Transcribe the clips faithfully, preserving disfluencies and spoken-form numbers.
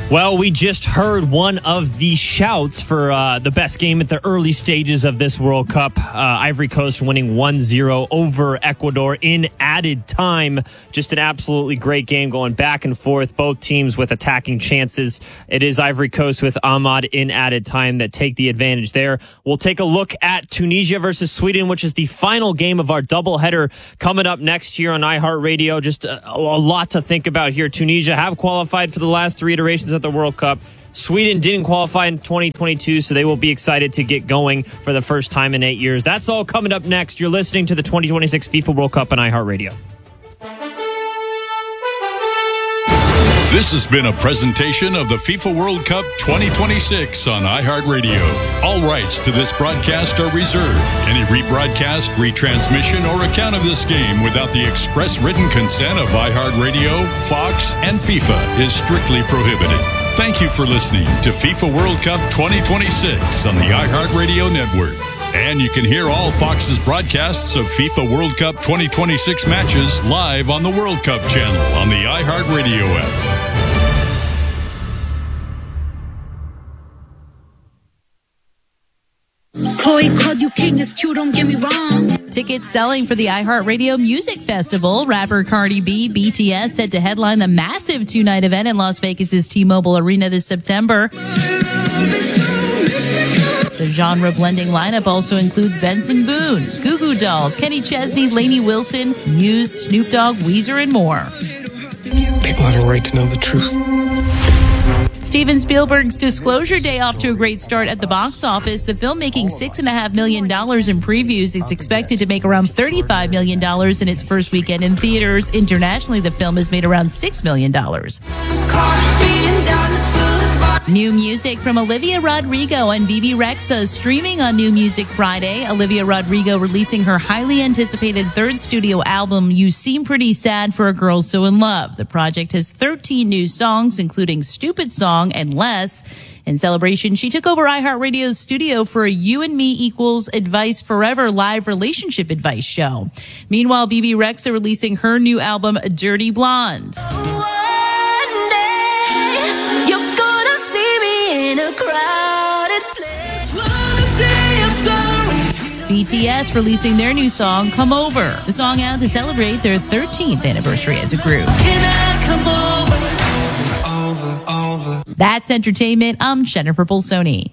Well, we just heard one of the shouts for uh, the best game at the early stages of this World Cup. Uh, Ivory Coast winning one zero over Ecuador in added time. Just an absolutely great game going back and forth. Both teams with attacking chances. It is Ivory Coast with Ahmad in added time that take the advantage there. We'll take a look at Tunisia versus Sweden, which is the final game of our doubleheader coming up next year on iHeartRadio. Just a, a lot to think about here. Tunisia have qualified for the last three iterations at the World Cup. Sweden didn't qualify in twenty twenty-two, so they will be excited to get going for the first time in eight years. That's all coming up next. You're listening to the twenty twenty-six FIFA World Cup on iHeartRadio. This has been a presentation of the FIFA World Cup twenty twenty-six on iHeartRadio. All rights to this broadcast are reserved. Any rebroadcast, retransmission, or account of this game without the express written consent of iHeartRadio, Fox, and FIFA is strictly prohibited. Thank you for listening to FIFA World Cup twenty twenty-six on the iHeartRadio network. And you can hear all Fox's broadcasts of FIFA World Cup twenty twenty-six matches live on the World Cup channel on the iHeartRadio app. Chloe called you king, it's cute, don't get me wrong. Tickets selling for the iHeartRadio Music Festival. Rapper Cardi B, B T S, set to headline the massive two-night event in Las Vegas' T-Mobile Arena this September. The genre-blending lineup also includes Benson Boone, Goo Goo Dolls, Kenny Chesney, Lainey Wilson, Muse, Snoop Dogg, Weezer, and more. People have a right to know the truth. Steven Spielberg's Disclosure Day off to a great start at the box office. The film making six point five million dollars in previews. It's expected to make around thirty-five million dollars in its first weekend in theaters. Internationally, the film has made around six million dollars. New music from Olivia Rodrigo and Bebe Rexha streaming on New Music Friday. Olivia Rodrigo releasing her highly anticipated third studio album, You Seem Pretty Sad for a Girl So in Love. The project has thirteen new songs, including Stupid Song and Less. In celebration, she took over iHeartRadio's studio for a You and Me Equals Advice Forever live relationship advice show. Meanwhile, Bebe Rexha releasing her new album, Dirty Blonde. B T S releasing their new song, Come Over. The song out to celebrate their thirteenth anniversary as a group. Over, over. That's entertainment. I'm Jennifer Bolsoni.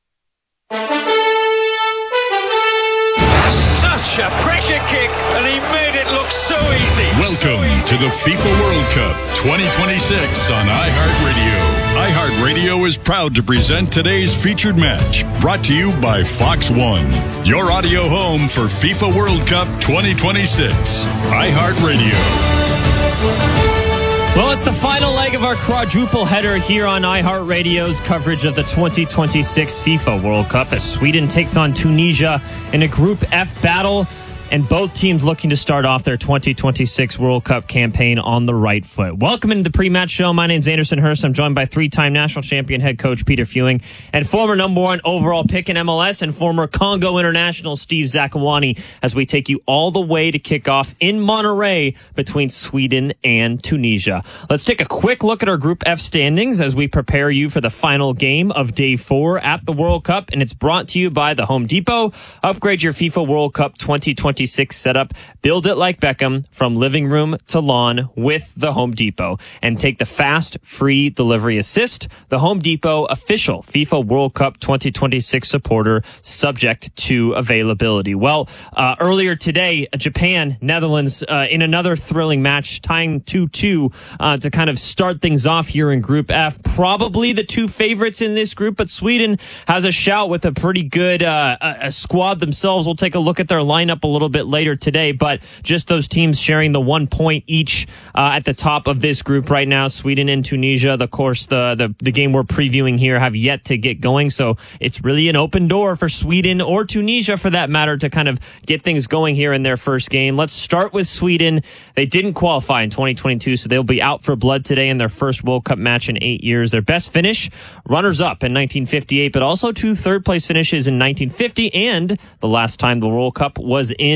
Such a pressure kick, and he made it look so easy. Welcome so easy. to the FIFA World Cup twenty twenty-six on iHeartRadio. iHeartRadio is proud to present today's featured match, brought to you by Fox One, your audio home for FIFA World Cup twenty twenty-six. iHeartRadio. Well, it's the final leg of our quadruple header here on iHeartRadio's coverage of the twenty twenty-six FIFA World Cup as Sweden takes on Tunisia in a Group F battle. And both teams looking to start off their twenty twenty-six World Cup campaign on the right foot. Welcome into the pre-match show. My name's Anderson Hurst. I'm joined by three-time national champion head coach Peter Fewing and former number one overall pick in M L S and former Congo international Steve Zakuani as we take you all the way to kick off in Monterrey between Sweden and Tunisia. Let's take a quick look at our Group F standings as we prepare you for the final game of day four at the World Cup. And it's brought to you by the Home Depot. Upgrade your FIFA World Cup twenty twenty-six setup. Build it like Beckham from living room to lawn with the Home Depot and take the fast, free delivery assist. The Home Depot official FIFA World Cup twenty twenty-six supporter, subject to availability. Well, uh, earlier today, Japan, Netherlands, uh, in another thrilling match, tying two two uh, to kind of start things off here in Group F. Probably the two favorites in this group, but Sweden has a shout with a pretty good uh, a, a squad themselves. We'll take a look at their lineup a little bit later today, but just those teams sharing the one point each uh, at the top of this group right now. Sweden and Tunisia, of course, the, the the game we're previewing here have yet to get going, so it's really an open door for Sweden or Tunisia for that matter to kind of get things going here in their first game. Let's start with Sweden. They didn't qualify in twenty twenty-two, so they'll be out for blood today in their first World Cup match in eight years. Their best finish, runners-up in nineteen fifty-eight, but also two third-place finishes in nineteen fifty and the last time the World Cup was in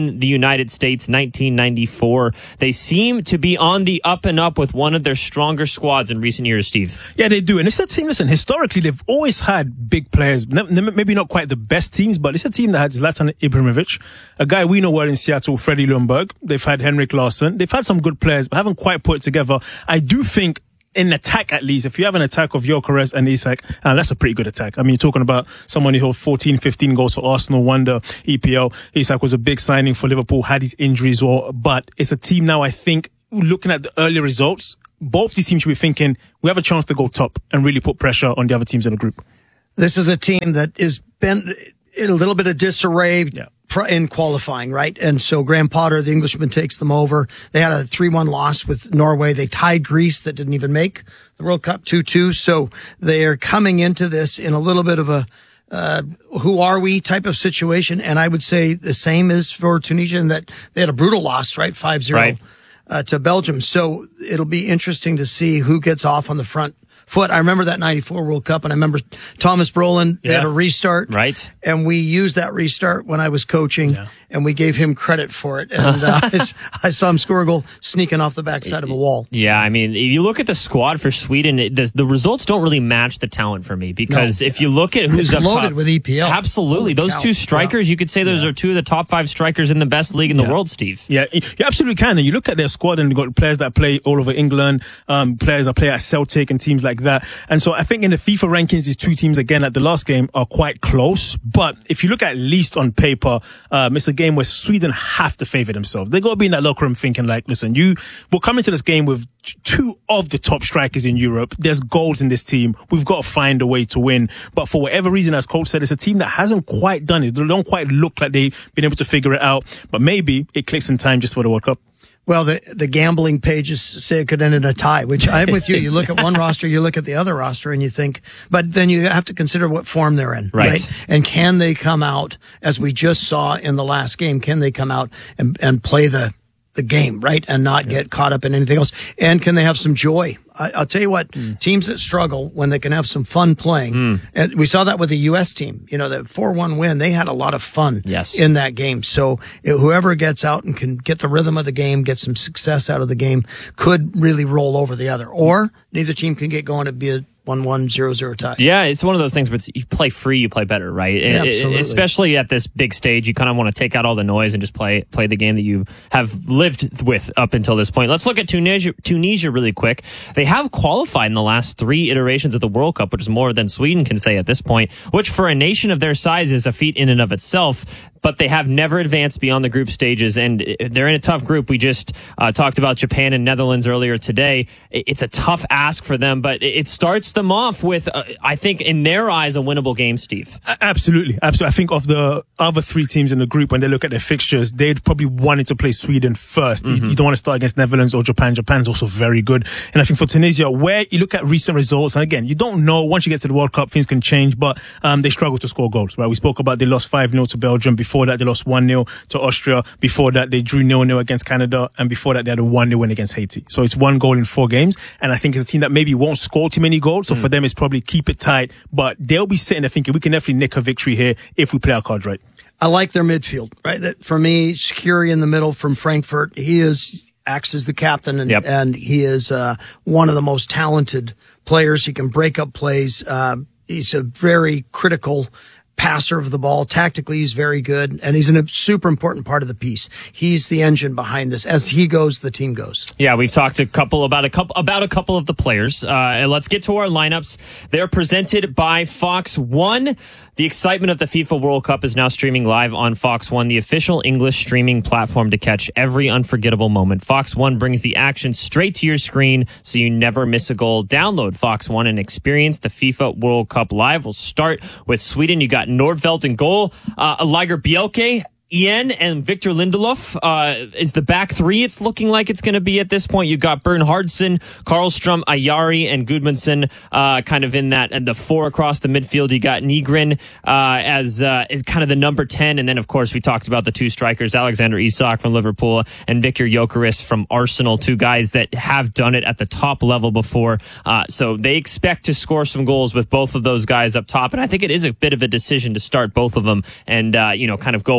in the United States, nineteen ninety-four. They seem to be on the up and up with one of their stronger squads in recent years, Steve. Yeah, they do. And it's that team, listen, historically, they've always had big players. Maybe not quite the best teams, but it's a team that had Zlatan Ibrahimovic, a guy we know well in Seattle, Freddie Ljungberg. They've had Henrik Larsson. They've had some good players, but haven't quite put it together. I do think, in attack at least, if you have an attack of Gyökeres and Isak, uh, that's a pretty good attack. I mean, you're talking about someone who held fourteen, fifteen goals for Arsenal, won the E P L. Isak was a big signing for Liverpool, had his injuries, or, but it's a team now, I think, looking at the early results, both these teams should be thinking, we have a chance to go top and really put pressure on the other teams in the group. This is a team that has been in a little bit of disarray. Yeah. In qualifying, right? And so Graham Potter, the Englishman, takes them over. They had a three one loss with Norway. They tied Greece that didn't even make the World Cup two two. So they are coming into this in a little bit of a uh who are we type of situation. And I would say the same is for Tunisia in that they had a brutal loss, right? five zero Right. Uh, to Belgium. So it'll be interesting to see who gets off on the front foot. I remember that ninety-four World Cup, and I remember Thomas Brolin, they Yeah. had a restart. Right. And we used that restart when I was coaching, Yeah. and we gave him credit for it. And uh, I, I saw him score a goal sneaking off the backside of a wall. Yeah, I mean, if you look at the squad for Sweden, it, the, the results don't really match the talent for me because No. if you look at who's It's up loaded top, with E P L. absolutely, Holy those cow. two strikers, you could say those are two of the top five strikers in the best league in the Yeah. world, Steve. Yeah, you absolutely can. And you look at their squad and you've got players that play all over England, um, players that play at Celtic and teams like that. And so I think in the FIFA rankings, these two teams, again, at the last game are quite close. But if you look at least on paper, um, it's a game where Sweden have to favour themselves. They got to be in that locker room thinking like, listen, you, we're coming to this game with t- two of the top strikers in Europe. There's goals in this team. We've got to find a way to win. But for whatever reason, as coach said, it's a team that hasn't quite done it. They don't quite look like they've been able to figure it out. But maybe it clicks in time just for the World Cup. Well, the the gambling pages say it could end in a tie, which I'm with you. You look at one roster, you look at the other roster, and you think, but then you have to consider what form they're in, Right. right? And can they come out, as we just saw in the last game, can they come out and, and play the the game, right? And not get caught up in anything else. And can they have some joy? I, I'll tell you what, mm. teams that struggle when they can have some fun playing, mm. and we saw that with the U S team, you know, that four one win, they had a lot of fun yes. in that game. So it, whoever gets out and can get the rhythm of the game, get some success out of the game, could really roll over the other. Or neither team can get going to be a one one zero zero tie. Yeah, it's one of those things where it's, you play free, you play better, right? Yeah, it, absolutely. Especially at this big stage, you kind of want to take out all the noise and just play play the game that you have lived with up until this point. Let's look at Tunisia, Tunisia really quick. They have qualified in the last three iterations of the World Cup, which is more than Sweden can say at this point, which for a nation of their size is a feat in and of itself. But they have never advanced beyond the group stages, and they're in a tough group. We just uh, talked about Japan and Netherlands earlier today. It's a tough ask for them, but it starts them off with, uh, I think, in their eyes, a winnable game, Steve. Absolutely. Absolutely. I think of the other three teams in the group, when they look at their fixtures, they'd probably wanted to play Sweden first. Mm-hmm. You, you don't want to start against Netherlands or Japan. Japan's also very good. And I think for Tunisia, where you look at recent results, and again, you don't know, once you get to the World Cup, things can change, but um, they struggle to score goals, right? We spoke about they lost five nil to Belgium. Before Before that, they lost one nil to Austria. Before that, they drew nil nil against Canada. And before that, they had a one nil win against Haiti. So it's one goal in four games. And I think it's a team that maybe won't score too many goals. So mm. for them, it's probably keep it tight. But they'll be sitting there thinking, we can definitely nick a victory here if we play our cards right. I like their midfield, right? That for me, Shaqiri in the middle from Frankfurt, he is acts as the captain, and, yep. and he is uh, one of the most talented players. He can break up plays. Uh, he's a very critical passer of the ball. Tactically, he's very good, and he's a super important part of the piece. He's the engine behind this. As he goes, the team goes. Yeah, we've talked a couple about a couple about a couple of the players. Uh, and let's get to our lineups. They're presented by Fox One. The excitement of the FIFA World Cup is now streaming live on Fox One, the official English streaming platform to catch every unforgettable moment. Fox One brings the action straight to your screen so you never miss a goal. Download Fox One and experience the FIFA World Cup live. We'll start with Sweden. You got Nordfeldt in goal. Uh, Liger Bielke, Ian and Victor Lindelof uh, is the back three. It's looking like it's going to be at this point. You got Bernhardsson, Karlstrom, Ayari, and Gudmundsson uh, kind of in that, and the four across the midfield. You got Nygren uh, as uh, is kind of the number ten, and then of course we talked about the two strikers, Alexander Isak from Liverpool and Victor Gyökeres from Arsenal, two guys that have done it at the top level before. Uh, so they expect to score some goals with both of those guys up top, and I think it is a bit of a decision to start both of them and uh, you know kind of go all four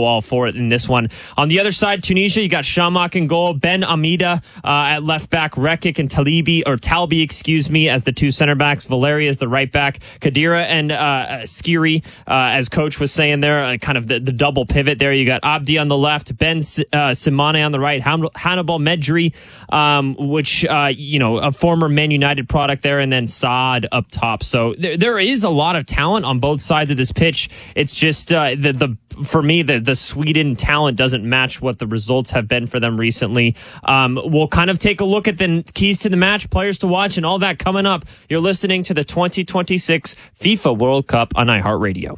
for in this one. On the other side, Tunisia, you got Shamak in goal, Ben Amida uh, at left back, Rekik and Talibi, or Talbi, excuse me, as the two center backs, Valeria as the right back, Kadira and uh, Skiri, uh, as coach was saying there, uh, kind of the, the double pivot there. You got Abdi on the left, Ben uh, Simane on the right, Han- Hannibal Medri, um, which, uh, you know, a former Man United product there, and then Saad up top. So there, there is a lot of talent on both sides of this pitch. It's just uh, the the for me the the Sweden talent doesn't match what the results have been for them recently. Um, we'll kind of take a look at the keys to the match, players to watch, and all that coming up. You're listening to the twenty twenty-six FIFA World Cup on iHeartRadio.